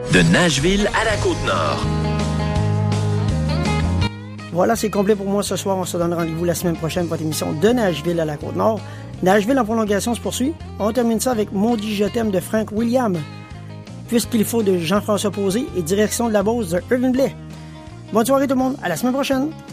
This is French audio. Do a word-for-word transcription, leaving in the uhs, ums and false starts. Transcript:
De Nashville à la Côte-Nord. Voilà, c'est complet pour moi ce soir. On se donne rendez-vous la semaine prochaine pour votre émission de Nashville à la Côte-Nord. Nashville en prolongation se poursuit. On termine ça avec Maudit je t'aime de Frank Williams. Puisqu'il faut de Jean-François Posé et direction de la Beauce de Irvin Blais. Bonne soirée tout le monde, à la semaine prochaine.